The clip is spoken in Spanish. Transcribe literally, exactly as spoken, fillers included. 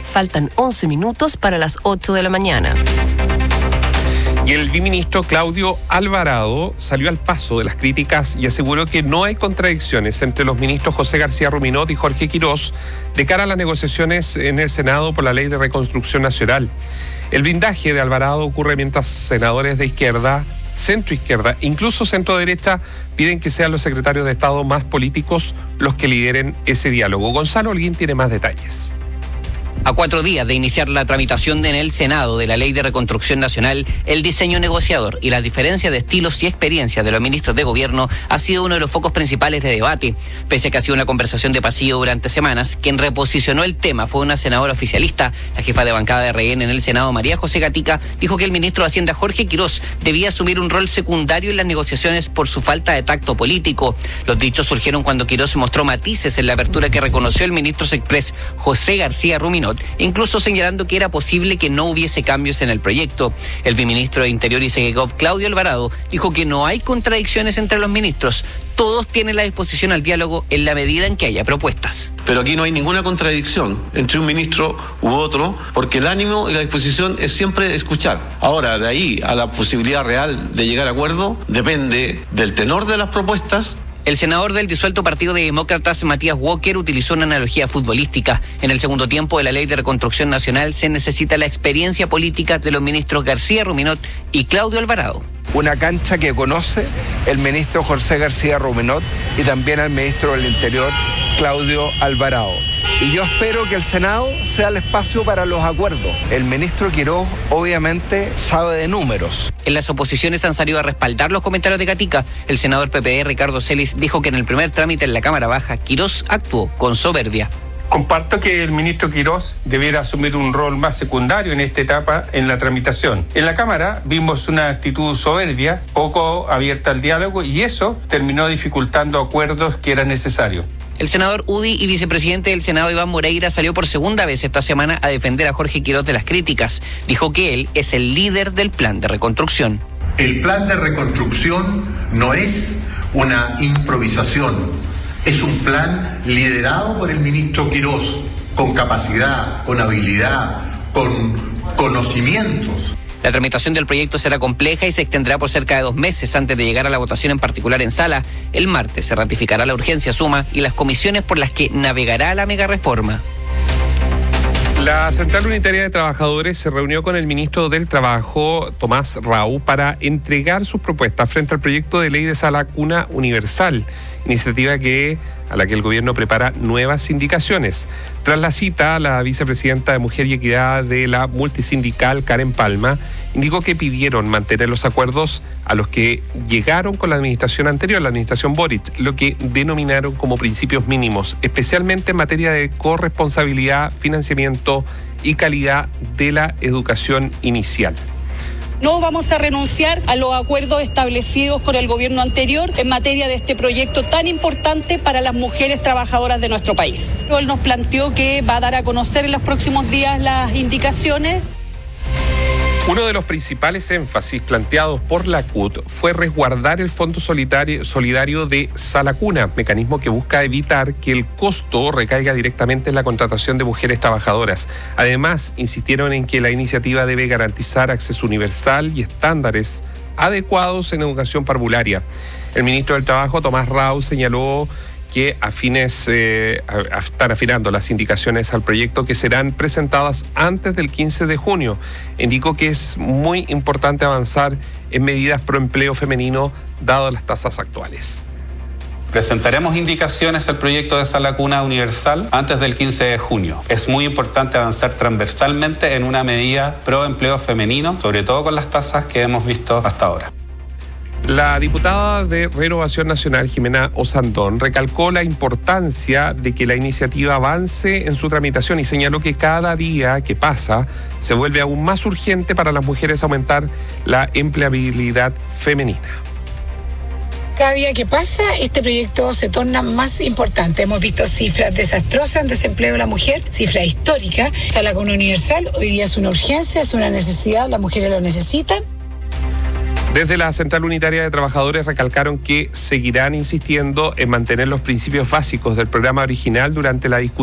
Faltan once minutos para las ocho de la mañana. Y el biministro Claudio Alvarado salió al paso de las críticas y aseguró que no hay contradicciones entre los ministros José García Ruminot y Jorge Quirós de cara a las negociaciones en el Senado por la Ley de Reconstrucción Nacional. El blindaje de Alvarado ocurre mientras senadores de izquierda, centro-izquierda, incluso centro-derecha, piden que sean los secretarios de Estado más políticos los que lideren ese diálogo. Gonzalo Holguín tiene más detalles. A cuatro días de iniciar la tramitación en el Senado de la Ley de Reconstrucción Nacional, el diseño negociador y las diferencias de estilos y experiencias de los ministros de gobierno ha sido uno de los focos principales de debate. Pese a que ha sido una conversación de pasillo durante semanas, quien reposicionó el tema fue una senadora oficialista. La jefa de bancada de R N en el Senado, María José Gatica, dijo que el ministro de Hacienda, Jorge Quirós, debía asumir un rol secundario en las negociaciones por su falta de tacto político. Los dichos surgieron cuando Quirós mostró matices en la apertura que reconoció el ministro Sexpress, José García Ruminot, incluso señalando que era posible que no hubiese cambios en el proyecto. El viceministro de Interior y Segegov, Claudio Alvarado, dijo que no hay contradicciones entre los ministros. Todos tienen la disposición al diálogo en la medida en que haya propuestas. Pero aquí no hay ninguna contradicción entre un ministro u otro, porque el ánimo y la disposición es siempre escuchar. Ahora, de ahí a la posibilidad real de llegar a acuerdo, depende del tenor de las propuestas. El senador del disuelto Partido de Demócratas, Matías Walker, utilizó una analogía futbolística. En el segundo tiempo de la Ley de Reconstrucción Nacional se necesita la experiencia política de los ministros García Ruminot y Claudio Alvarado. Una cancha que conoce el ministro José García Ruminot y también al ministro del Interior, Claudio Alvarado. Y yo espero que el Senado sea el espacio para los acuerdos. El ministro Quirós obviamente sabe de números. En las oposiciones han salido a respaldar los comentarios de Gatica. El senador P P D, Ricardo Celis, dijo que en el primer trámite en la Cámara Baja, Quirós actuó con soberbia. Comparto que el ministro Quirós debiera asumir un rol más secundario en esta etapa en la tramitación. En la Cámara vimos una actitud soberbia, poco abierta al diálogo, y eso terminó dificultando acuerdos que eran necesarios. El senador UDI y vicepresidente del Senado, Iván Moreira, salió por segunda vez esta semana a defender a Jorge Quirós de las críticas. Dijo que él es el líder del plan de reconstrucción. El plan de reconstrucción no es una improvisación, es un plan liderado por el ministro Quirós, con capacidad, con habilidad, con conocimientos. La tramitación del proyecto será compleja y se extenderá por cerca de dos meses antes de llegar a la votación en particular en sala. El martes se ratificará la urgencia suma y las comisiones por las que navegará la megareforma. La Central Unitaria de Trabajadores se reunió con el ministro del Trabajo, Tomás Rau, para entregar sus propuestas frente al proyecto de ley de Sala Cuna Universal, iniciativa que, a la que el gobierno prepara nuevas indicaciones. Tras la cita, la vicepresidenta de Mujer y Equidad de la multisindical, Karen Palma, indicó que pidieron mantener los acuerdos a los que llegaron con la administración anterior, la administración Boric, lo que denominaron como principios mínimos, especialmente en materia de corresponsabilidad, financiamiento y calidad de la educación inicial. No vamos a renunciar a los acuerdos establecidos con el gobierno anterior en materia de este proyecto tan importante para las mujeres trabajadoras de nuestro país. Él nos planteó que va a dar a conocer en los próximos días las indicaciones. Uno de los principales énfasis planteados por la C U T fue resguardar el Fondo Solidario, solidario de Sala Cuna, mecanismo que busca evitar que el costo recaiga directamente en la contratación de mujeres trabajadoras. Además, insistieron en que la iniciativa debe garantizar acceso universal y estándares adecuados en educación parvularia. El ministro del Trabajo, Tomás Rau, señaló que afines, eh, a, a estar afinando las indicaciones al proyecto que serán presentadas antes del quince de junio. Indicó que es muy importante avanzar en medidas pro empleo femenino dadas las tasas actuales. Presentaremos indicaciones al proyecto de Sala Cuna Universal antes del quince de junio. Es muy importante avanzar transversalmente en una medida pro empleo femenino, sobre todo con las tasas que hemos visto hasta ahora. La diputada de Renovación Nacional, Jimena Osandón, recalcó la importancia de que la iniciativa avance en su tramitación y señaló que cada día que pasa se vuelve aún más urgente para las mujeres aumentar la empleabilidad femenina. Cada día que pasa, este proyecto se torna más importante. Hemos visto cifras desastrosas en desempleo de la mujer, cifras históricas. Sala Cuna Universal hoy día es una urgencia, es una necesidad, las mujeres lo necesitan. Desde la Central Unitaria de Trabajadores recalcaron que seguirán insistiendo en mantener los principios básicos del programa original durante la discusión